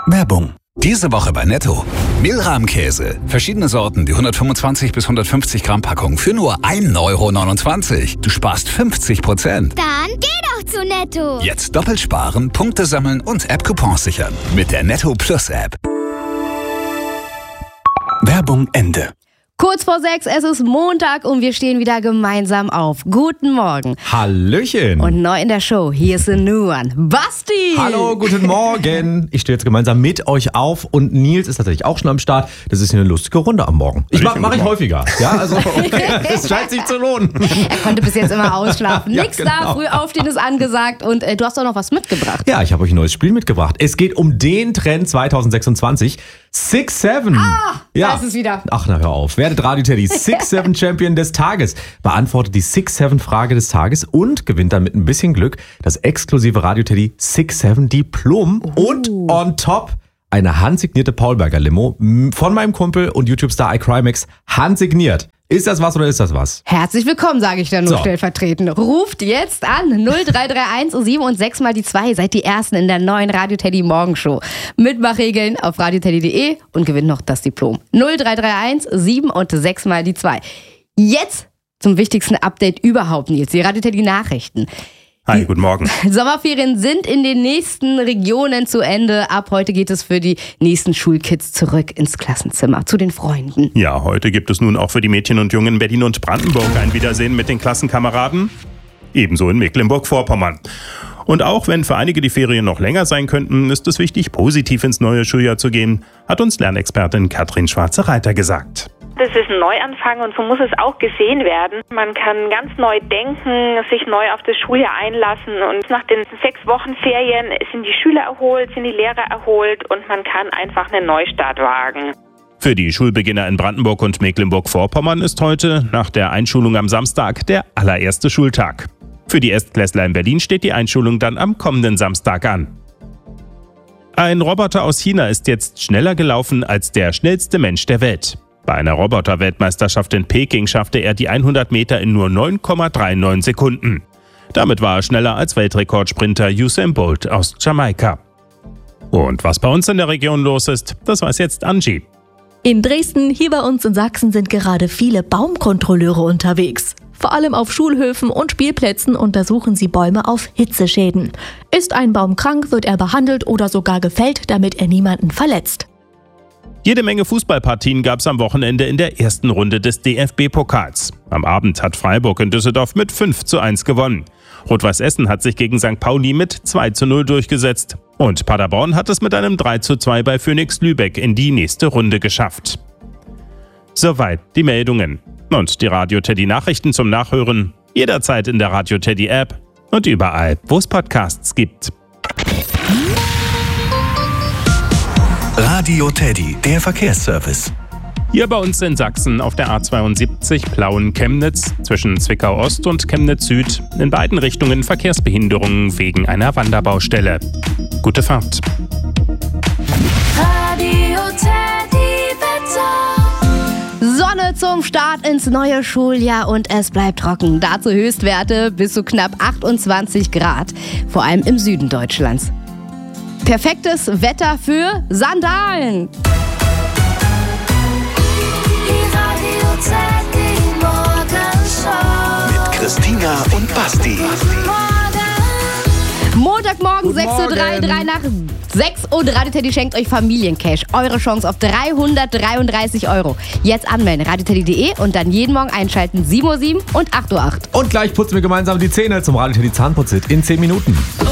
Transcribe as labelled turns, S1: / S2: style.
S1: Werbung. Diese Woche bei Netto. Mehlrahmkäse. Verschiedene Sorten, die 125 bis 150 Gramm Packung für nur 1,29 €. Du sparst 50%.
S2: Dann geh doch zu Netto.
S1: Jetzt doppelt sparen, Punkte sammeln und App-Coupons sichern. Mit der Netto Plus App. Werbung Ende.
S3: Kurz vor 6, es ist Montag und wir stehen wieder gemeinsam auf. Guten Morgen.
S4: Hallöchen.
S3: Und neu in der Show, hier ist a new one. Basti!
S4: Hallo, guten Morgen. Ich stehe jetzt gemeinsam mit euch auf und Nils ist tatsächlich auch schon am Start. Das ist hier eine lustige Runde am Morgen. Mach ich häufiger. Ja, also es scheint sich zu lohnen.
S3: Er konnte bis jetzt immer ausschlafen.
S4: Ja,
S3: Nix
S4: genau.
S3: da, früh aufstehen ist angesagt und du hast auch noch was mitgebracht.
S4: Ja, ich habe euch ein neues Spiel mitgebracht. Es geht um den Trend 2026. 6-7.
S3: Da ist es wieder.
S4: Ach, na hör auf. Werdet Radio Teddy 6-7 Champion des Tages. Beantwortet die 6-7 Frage des Tages und gewinnt dann mit ein bisschen Glück das exklusive Radio Teddy 6-7 Diplom und on top eine handsignierte Paulberger Limo von meinem Kumpel und YouTube-Star iCrimex handsigniert. Ist das was oder ist das was?
S3: Herzlich willkommen, sage ich dann nur
S4: So.
S3: stellvertretend. Ruft jetzt an 0331 7 und 6 mal die 2. Seid die Ersten in der neuen Radio Teddy Morgenshow. Mitmachregeln auf radioteddy.de und gewinnt noch das Diplom. 0331 7 und 6 mal die 2. Jetzt zum wichtigsten Update überhaupt, Nils. Die Radio Teddy Nachrichten.
S5: Hi, guten Morgen.
S3: Sommerferien sind in den nächsten Regionen zu Ende. Ab heute geht es für die nächsten Schulkids zurück ins Klassenzimmer, zu den Freunden.
S5: Ja, heute gibt es nun auch für die Mädchen und Jungen in Berlin und Brandenburg ein Wiedersehen mit den Klassenkameraden. Ebenso in Mecklenburg-Vorpommern. Und auch wenn für einige die Ferien noch länger sein könnten, ist es wichtig, positiv ins neue Schuljahr zu gehen, hat uns Lernexpertin Katrin Schwarze-Reiter gesagt.
S6: Das ist ein Neuanfang und so muss es auch gesehen werden. Man kann ganz neu denken, sich neu auf das Schuljahr einlassen und nach den 6 Wochen Ferien sind die Schüler erholt, sind die Lehrer erholt und man kann einfach einen Neustart wagen.
S5: Für die Schulbeginner in Brandenburg und Mecklenburg-Vorpommern ist heute, nach der Einschulung am Samstag, der allererste Schultag. Für die Erstklässler in Berlin steht die Einschulung dann am kommenden Samstag an. Ein Roboter aus China ist jetzt schneller gelaufen als der schnellste Mensch der Welt. Bei einer Roboter-Weltmeisterschaft in Peking schaffte er die 100 Meter in nur 9,39 Sekunden. Damit war er schneller als Weltrekordsprinter Usain Bolt aus Jamaika. Und was bei uns in der Region los ist, das weiß jetzt Angie.
S7: In Dresden, hier bei uns in Sachsen, sind gerade viele Baumkontrolleure unterwegs. Vor allem auf Schulhöfen und Spielplätzen untersuchen sie Bäume auf Hitzeschäden. Ist ein Baum krank, wird er behandelt oder sogar gefällt, damit er niemanden verletzt.
S5: Jede Menge Fußballpartien gab es am Wochenende in der ersten Runde des DFB-Pokals. Am Abend hat Freiburg in Düsseldorf mit 5:1 gewonnen. Rot-Weiß Essen hat sich gegen St. Pauli mit 2:0 durchgesetzt. Und Paderborn hat es mit einem 3:2 bei Phoenix Lübeck in die nächste Runde geschafft. Soweit die Meldungen. Und die Radio Teddy Nachrichten zum Nachhören jederzeit in der Radio Teddy App und überall, wo es Podcasts gibt.
S1: Radio Teddy, der Verkehrsservice.
S5: Hier bei uns in Sachsen auf der A72 Plauen-Chemnitz zwischen Zwickau-Ost und Chemnitz-Süd in beiden Richtungen Verkehrsbehinderungen wegen einer Wanderbaustelle. Gute Fahrt.
S2: Radio Teddy Wetter.
S3: Sonne zum Start ins neue Schuljahr und es bleibt trocken. Dazu Höchstwerte bis zu knapp 28 Grad, vor allem im Süden Deutschlands. Perfektes Wetter für Sandalen.
S2: Die Radio Teddy Morgenshow.
S1: Mit Christina und Basti.
S3: Montagmorgen 6:03
S4: Morgen.
S3: 3 nach 6 und Radio Teddy schenkt euch Familiencash. Eure Chance auf 333 €. Jetzt anmelden, radioteddy.de und dann jeden Morgen einschalten 7:07 und 8:08.
S4: Und gleich putzen wir gemeinsam die Zähne zum Radio Teddy Zahnputzhit in 10 Minuten.